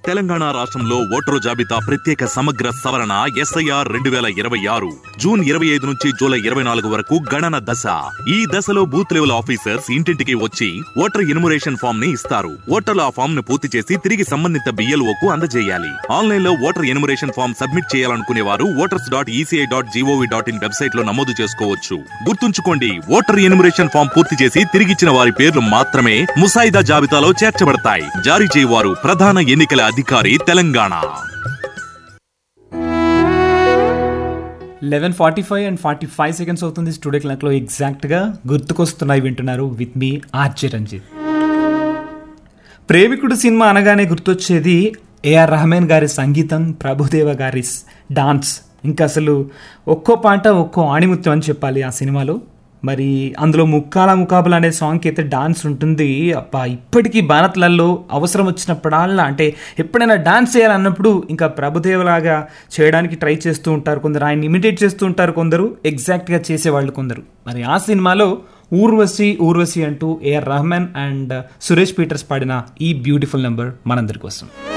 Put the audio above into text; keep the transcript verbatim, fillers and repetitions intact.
తెలంగాణ రాష్ట్రంలో ఓటరు జాబితా ప్రత్యేక సమగ్ర సవరణ ఎస్ఐఆర్ రెండు వేల ఇరవై ఆరు జూన్ ఇరవై ఐదు నుంచి జూలై ఇరవై నాలుగు వరకు గణన దశ. ఈ దశలో బూత్ లెవెల్ ఆఫీసర్స్ ఇంటింటికి వచ్చి ఓటర్ ఎన్యుమరేషన్ ఫామ్ ని ఇస్తారు. ఓటర్లు ఆ ఫామ్ ను పూర్తి చేసి తిరిగి సంబంధిత బిఎల్ఓకు అందజేయాలి. ఆన్లైన్ లో ఓటర్ ఎన్యుమరేషన్ ఫామ్ సబ్మిట్ చేయాలనుకునే వారు voters dot ECI dot GOV dot in website లో నమోదు చేసుకోవచ్చు. గుర్తుంచుకోండి, ఓటర్ ఎన్యుమరేషన్ ఫామ్ పూర్తి చేసి తిరిగిచ్చిన వారి పేర్లు మాత్రమే ముసాయిదా జాబితాలో చేర్చబడతాయి. జారీ చేయవారు ప్రధాన ఎన్నికల అధికారి, Telangana. Eleven forty five and forty five seconds అవుతుంది స్టూడియో క్లాక్లో. ఎగ్జాక్ట్గా గుర్తుకొస్తున్నాయి వింటున్నారు with me RJ Ranjith. Premikudu cinema అనగానే గుర్తొచ్చేది ఏఆర్ రెహమాన్ గారి సంగీతం, ప్రభుదేవ గారి డాన్స్. ఇంకా అసలు ఒక్కో పాట ఒక్కో ఆణిముత్యం అని చెప్పాలి ఆ సినిమాలో. మరి అందులో ముక్కాల ముకాబులు అనే సాంగ్కి అయితే డాన్స్ ఉంటుంది. అబ్బా, ఇప్పటికీ భారత్లలో అవసరం వచ్చినప్పుడల్లా, అంటే ఎప్పుడైనా డాన్స్ చేయాలన్నప్పుడు ఇంకా ప్రభుదేవలాగా చేయడానికి ట్రై చేస్తూ ఉంటారు కొందరు, ఆయన ఇమిటేట్ చేస్తూ ఉంటారు కొందరు, ఎగ్జాక్ట్గా చేసేవాళ్ళు కొందరు. మరి ఆ సినిమాలో ఊర్వశి ఊర్వశి అంటూ AR Rahman and Suresh Peter's పాడిన ఈ బ్యూటిఫుల్ నెంబర్ మనందరి కోసం.